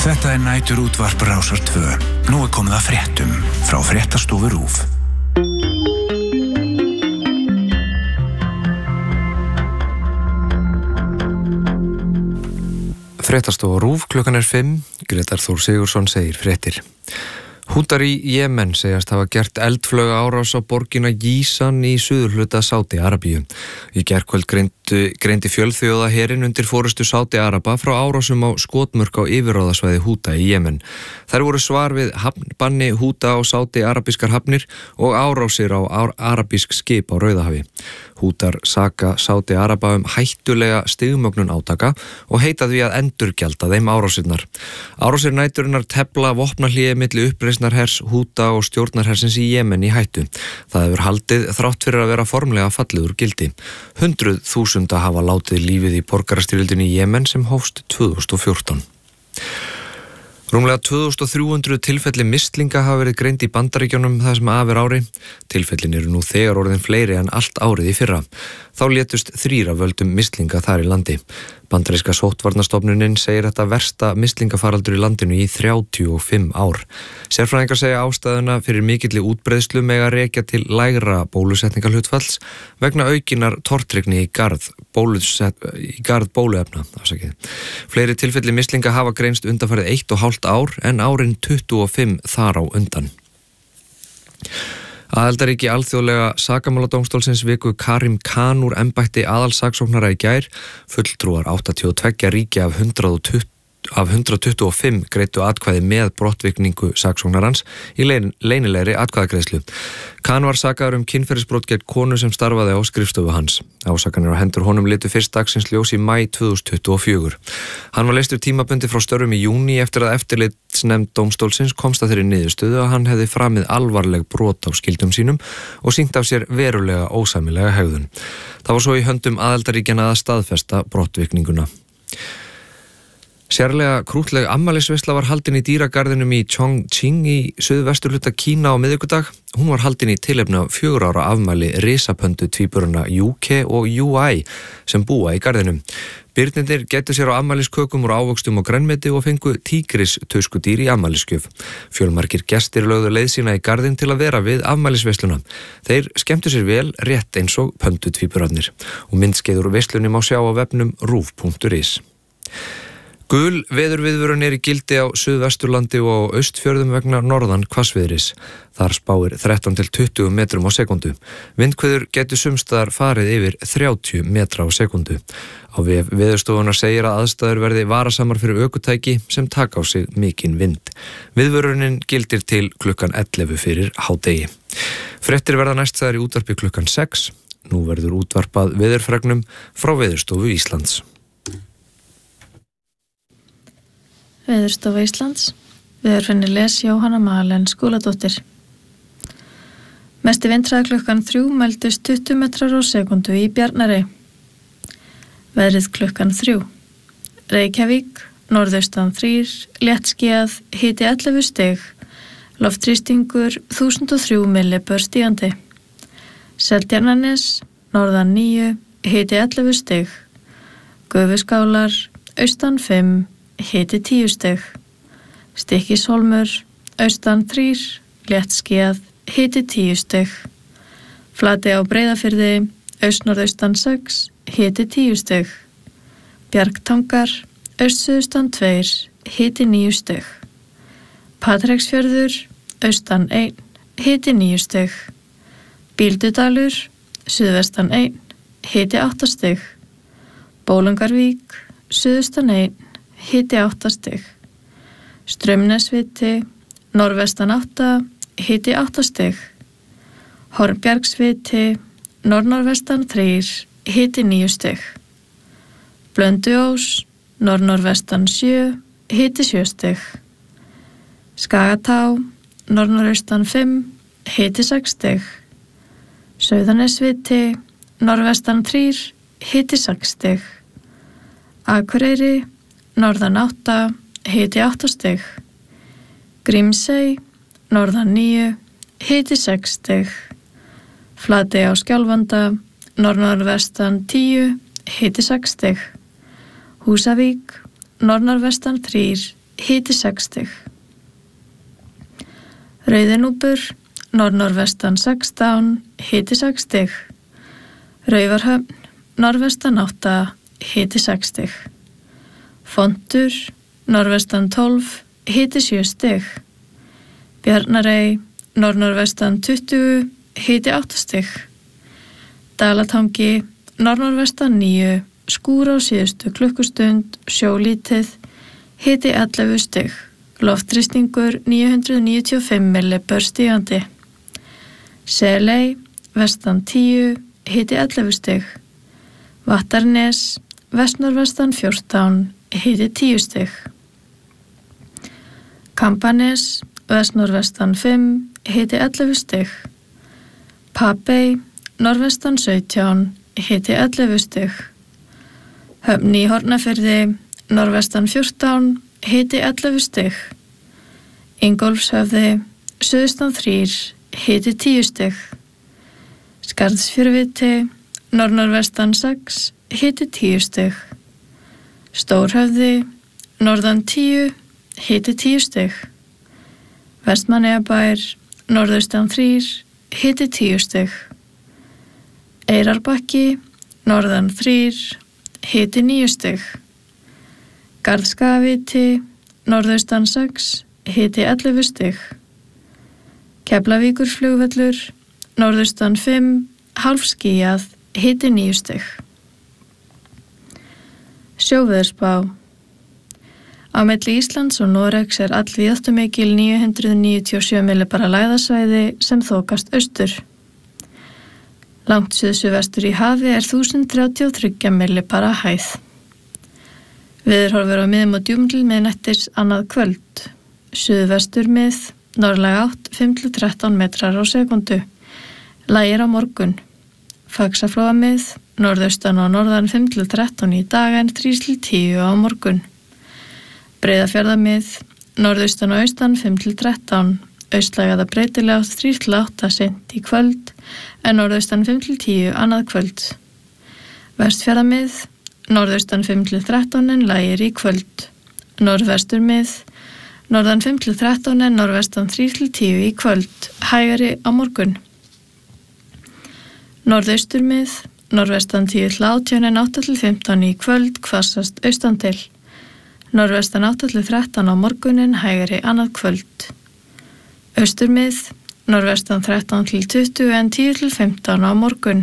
Þetta nætur útvarp Rásar 2. Nú komið að fréttum frá Fréttastofu RÚV. Fréttastofa RÚV, klukkan 5, Grétar Þór Sigurðsson segir fréttir. Hútar í Jemen segjast hafa gert eldflauga árás á borgina Jísan í suðurhluta Sádi-Arabíu. Í gærkvöld greindi fjölþjóðaherinn undir forystu Sádi-Araba frá árásum á skotmörk á yfirráðasvæði Húta í Jemen. Þær voru svar við banni Húta á Sádi-arabískar hafnir og árásir á arabísk skip á Rauðahafi. Hútar saka Sádi-Araba hættulega stigmögnun átaka og heita því að endurgjalda þeim árásirnar. Árásir næturinnar tefla vopnahléi milli uppreisnarhers Húta og stjórnarhersins í Jemen í hættu. Það hefur haldið þrátt fyrir að vera formlega fallið úr gildi. 100.000 hafa látið lífið í borgarastyrjöldinni í Jemen sem hófst 2014. Rúmlega 2300 tilfelli mislinga hafa verið greind í Bandaríkjunum það sem af ári. Tilfellin eru nú þegar orðin fleiri en allt árið í fyrra. Þá létust 3 af völdum mislinga þar í landi. Bandaríska sóttvarnastofnunin segir þetta versta mislingafaraldur í landinu í 35 ár. Sérfræðingar segja ástæðuna fyrir mikilli útbreiðslu mega rekja til lægra bólusetningarhlutfalls vegna aukinnar tortryggni í garð bóluefna. Fleiri tilfelli mislinga hafa greinst undanfarið 1,5 ár en árin 25 þar á undan. Aðildarríki alþjóðlega sakamáladómstólsins viku Karim Khan úr embætti aðalsaksóknara í gær. Fulltrúar 82 ríkja af 125 greiddu atkvæði með brottvikningu saksóknarans í leynilegri atkvæðagreiðslu. Khan var sakaður kynferðisbrot gegn konu sem starfaði á skrifstofu hans. Ásakanir á hendur honum litu fyrst dagsins ljós í maí 2024. Hann var leystur tímabundið frá störfum í júní eftir að eftirlitsnefnd dómstólsins komst að þeirri niðurstöðu að hann hefði framið alvarleg brot á skyldum sínum og sýnt af sér verulega ósæmilega hegðun. Það var svo í höndum aðildarríkjanna að staðfesta brottvikninguna. Sérlega krúttleg afmælisveisla var haldin í dýragarðinum í Chongqing í suðvesturhluta Kína á miðvikudag. Hún var haldin í tilefni af 4 ára afmæli risapöndu tvíburana Yuke og Yuai sem búa í garðinum. Birnirnir gætu sér á afmæliskökum úr ávöxtum og grænmeti og fengu tígristöskudýr í afmælisgjöf. Fjölmargir gestir lögðu leið sína í garðin til að vera við afmælisveisluna. Þeir skemmtu sér vel rétt eins og pöndu tvíburarnir og myndskeiður úr veislunni má sjá á vefnum ruv.is. Gul veðurviðvörun í gildi á Suðvesturlandi og á Austfjörðum vegna norðan hvassviðris. Þar spáir 13 til 20 metrum á sekundu. Vindhviður getur sumstaðar farið yfir 30 metra á sekundu. Á vef Veðurstofunnar segir að aðstæður verði varasamar fyrir ökutæki sem taka á sig mikinn vind. Viðvörunin gildir til klukkan 11 fyrir hádegi. Fréttir verða næststæðar í útvarpi klukkan 6. Nú verður útvarpað veðurfregnum frá Veðurstofu Íslands. Veðurstofa Íslands, veðurfræðingur les Jóhanna Malen Skúladóttir. Mesti vindhraði klukkan 3 mældust 20 metrar á sekundu í Bjarnarey. Veðrið klukkan 3. Reykjavík, norðaustan 3, léttskýjað, hiti 11 stig, loftþrýstingur 1003 millibör stígandi. Seltjarnarnes, norðan 9, hiti 11 stig, Gufuskálar, austan 5, hiti 10 stig. Stykkishólmur, austan 3, léttskýjað, hiti 10 stig. Flatey á Breiðafirði, austnorðaustan 6, hiti 10 stig. Bjargtangar, austsuðaustan 2, hiti 9 stig. Patreksfjörður, austan 1, hiti 9 stig. Bíldudalur, suðvestan 1, hiti 8 stig. Bólungarvík, suðaustan 1, hiti 8 stig. Straumnesviti, norðvestan 8, hiti 8 stig. Hornbjargsviti, norðnorðvestan 3, hiti 9 stig. Blönduós, norðnorðvestan 7, hiti 7 stig. Skagatá, norðnorðaustan 5, hiti 6 stig. Sauðanesviti, norðvestan 3, hiti 6 stig. Akureyri, norðan 8, hiti 8 stig. Grímsey, norðan 9, hiti 6 stig. Flatey á Skjálfanda, norðnorðvestan 10, hiti 6 stig. Húsavík, norðnorðvestan 3, hiti 6 stig. Rauðinúpur, norðnorvestan 16, hiti 6 stig. Raufarhöfn, norðvestan 8, hiti 6 stig. Fontur, norðvestan 12, hiti 7 stig. Bjarnarey, norðnorvestan 20, hiti 8 stig. Dalatangi, norðnorvestan 9, skúr á síðustu klukkustund, sjólítið, hiti 11 stig. Loftþrýstingur 995 millibör stígandi. Seley, vestan 10, hiti 11 stig. Vattarnes, vestnorvestan 14, hiti 10 stig. Kambanes, vestnorvestan 5, hiti 11 stig. Papey, norðvestan 17, hiti 11 stig. Höfn í Hornafirði, norðvestan 14, hiti 11 stig. Ingólfshöfði, suðustan 3, hiti 10 stig. Skarðsfjöruviti, norðnorvestan 6, hiti 10 stig. Stórhöfði, norðan 10, hiti 10 stig. Vestmannaeyjabær, norðaustan 3, hiti 10 stig. Eyrarbakki, norðan 3, hiti 9 stig. Garðskagaviti, norðaustan 6, hiti 11 stig. Keflavíkurflugvöllur, norðaustan 5, hálfskýjað, hiti 9 stig. Sjóveðurspá. Á milli Íslands og Noregs allvíðáttumikil 997 millibara lægðasvæði sem þokast austur. Langt suðvestur í hafi 1033 millibara hæð. Veðurhorfur á miðum og djúpum til miðnættis annað kvöld. Suðvestur mið, norðlæg átt 5-13 metrar á sekundu. Lægir á morgun. Faxaflóa mið, norðaustan og norðan 5-13 í dag en 3-10 á morgun. Breiðafjarðarmið, norðaustan og austan 5-13, austlæg eða breytilega 3-8 seint í kvöld en norðaustan 5-10 annað kvöld. Vestfjarðarmið, norðaustan 5-13 en lægir í kvöld. Norðvesturmið, norðan 5-13 en norðvestan 3-10 í kvöld, hægari á morgun. Norðausturmið, norðvestan 10-18 en 8-15 í kvöld, hvassast austan til. Norðvestan 8-13 á morgunin, hægari annað kvöld. Austurmið, norðvestan 13-20 en 10-15 á morgun.